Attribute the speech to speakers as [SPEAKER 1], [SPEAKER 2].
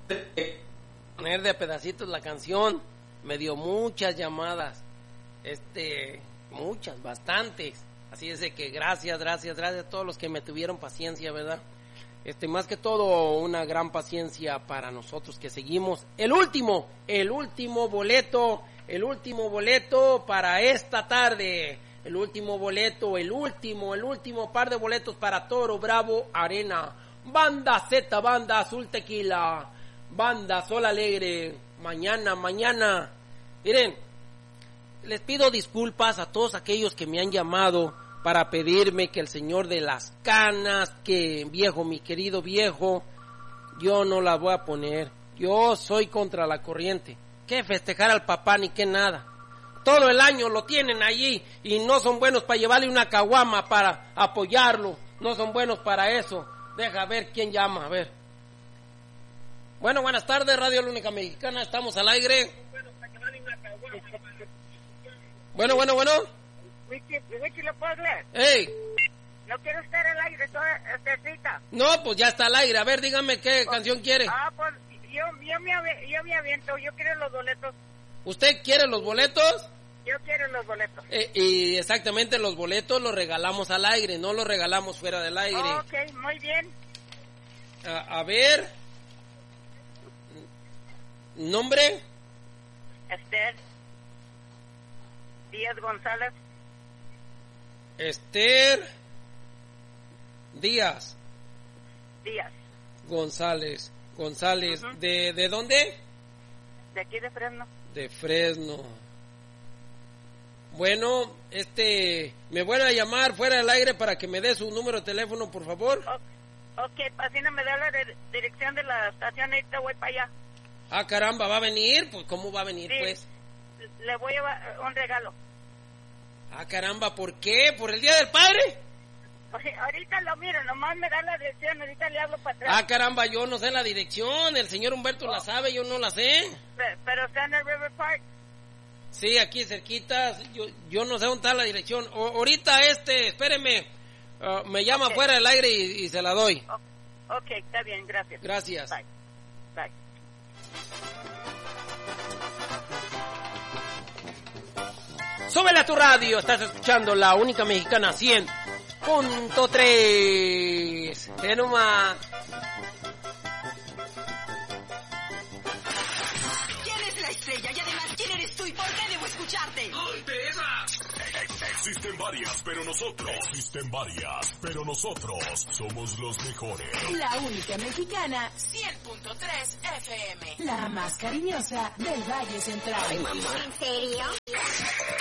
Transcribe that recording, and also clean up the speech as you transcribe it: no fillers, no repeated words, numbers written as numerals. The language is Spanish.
[SPEAKER 1] poner de pedacitos la canción. Me dio muchas llamadas, muchas, bastantes. Así es de que gracias a todos los que me tuvieron paciencia, ¿verdad? Más que todo una gran paciencia para nosotros que seguimos. El último boleto para esta tarde. El último par de boletos para Toro Bravo Arena. Banda Z, Banda Azul Tequila, Banda Sol Alegre. Mañana. Miren, les pido disculpas a todos aquellos que me han llamado para pedirme que el señor de las canas, que viejo, mi querido viejo, yo no la voy a poner. Yo soy contra la corriente. ¿Qué festejar al papá ni qué nada? Todo el año lo tienen allí y no son buenos para llevarle una caguama para apoyarlo. No son buenos para eso. Deja ver quién llama, a ver. Bueno, buenas tardes, Radio La Única Mexicana, estamos al aire. Bueno.
[SPEAKER 2] Wichi, ¿lo puedo hablar?
[SPEAKER 1] ¡Ey!
[SPEAKER 2] No quiero estar al aire, cita.
[SPEAKER 1] No, pues ya está al aire. A ver, dígame qué canción quiere.
[SPEAKER 2] Pues yo me aviento, yo quiero los boletos.
[SPEAKER 1] ¿Usted quiere los boletos?
[SPEAKER 2] Yo quiero los boletos.
[SPEAKER 1] Y exactamente, los boletos los regalamos al aire, no los regalamos fuera del aire.
[SPEAKER 2] Ok, muy bien.
[SPEAKER 1] A ver. ¿Nombre?
[SPEAKER 2] Esther Díaz González.
[SPEAKER 1] Esther Díaz González. Uh-huh. ¿De dónde?
[SPEAKER 2] De aquí de Fresno.
[SPEAKER 1] De Fresno. Bueno, me vuelve a llamar fuera del aire para que me dé su número de teléfono, por favor.
[SPEAKER 2] Ok, así no me da la dirección de la estación, ahorita voy para allá.
[SPEAKER 1] Ah, caramba, ¿va a venir? Pues, ¿cómo va a venir,
[SPEAKER 2] sí,
[SPEAKER 1] pues?
[SPEAKER 2] Le voy a llevar un regalo.
[SPEAKER 1] Ah, caramba, ¿por qué? ¿Por el Día del Padre?
[SPEAKER 2] Pues, ahorita lo miro, nomás me da la dirección, ahorita le hablo para atrás.
[SPEAKER 1] Ah, caramba, yo no sé la dirección, el señor Humberto la sabe, yo no la sé.
[SPEAKER 2] Pero está en el River Park.
[SPEAKER 1] Sí, aquí cerquita, yo no sé dónde está la dirección. Ahorita espéreme, me llama fuera del aire y se la doy.
[SPEAKER 2] Ok, está bien, gracias.
[SPEAKER 1] Gracias.
[SPEAKER 2] Bye.
[SPEAKER 1] Súbele a tu radio, estás escuchando La Única Mexicana 100.3. ¿Qué nomás?
[SPEAKER 3] ¿Quién es la estrella? Y además, ¿quién eres tú y por qué debo escucharte?
[SPEAKER 4] ¡Ay, Teresa! Existen varias, pero nosotros somos los mejores.
[SPEAKER 3] La Única Mexicana 100.3 FM. La más cariñosa del Valle Central.
[SPEAKER 5] Ay, mamá. ¿En serio?